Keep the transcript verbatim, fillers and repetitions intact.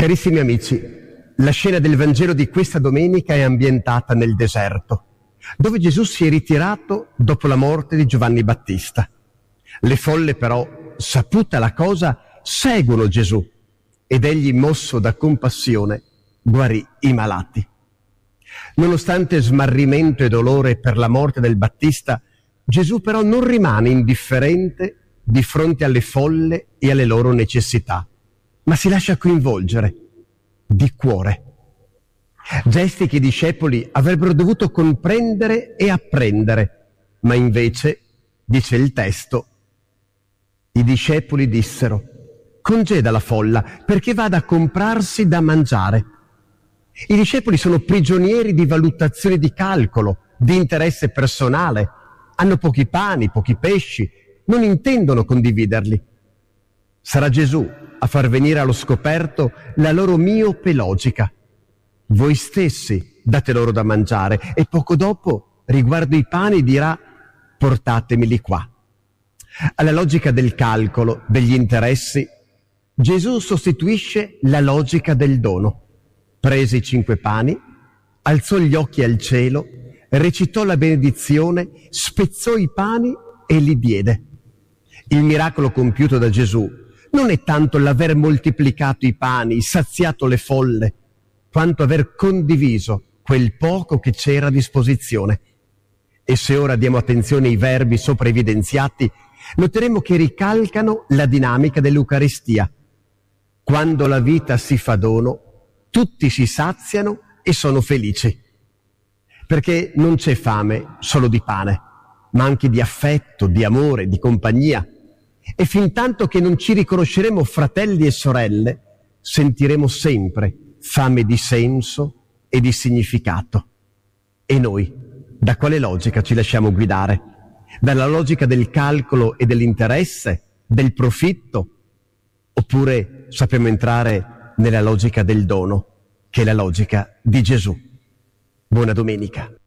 Carissimi amici, la scena del Vangelo di questa domenica è ambientata nel deserto, dove Gesù si è ritirato dopo la morte di Giovanni Battista. Le folle però, saputa la cosa, seguono Gesù ed egli, mosso da compassione, guarì i malati. Nonostante smarrimento e dolore per la morte del Battista, Gesù però non rimane indifferente di fronte alle folle e alle loro necessità, ma si lascia coinvolgere di cuore. Gesti che i discepoli avrebbero dovuto comprendere e apprendere, ma invece, dice il testo, i discepoli dissero: congeda la folla perché vada a comprarsi da mangiare. I discepoli sono prigionieri di valutazioni di calcolo, di interesse personale, hanno pochi pani, pochi pesci, non intendono condividerli. Sarà Gesù a far venire allo scoperto la loro miope logica. Voi stessi date loro da mangiare, e poco dopo, riguardo i pani, dirà: portatemeli qua. Alla logica del calcolo, degli interessi, Gesù sostituisce la logica del dono. Prese i cinque pani, alzò gli occhi al cielo, recitò la benedizione, spezzò i pani e li diede. Il miracolo compiuto da Gesù non è tanto l'aver moltiplicato i pani, saziato le folle, quanto aver condiviso quel poco che c'era a disposizione. E se ora diamo attenzione ai verbi sopra evidenziati, noteremo che ricalcano la dinamica dell'Eucaristia. Quando la vita si fa dono, tutti si saziano e sono felici. Perché non c'è fame solo di pane, ma anche di affetto, di amore, di compagnia. E fin tanto che non ci riconosceremo fratelli e sorelle, sentiremo sempre fame di senso e di significato. E noi, da quale logica ci lasciamo guidare? Dalla logica del calcolo e dell'interesse, del profitto? Oppure sappiamo entrare nella logica del dono, che è la logica di Gesù? Buona domenica.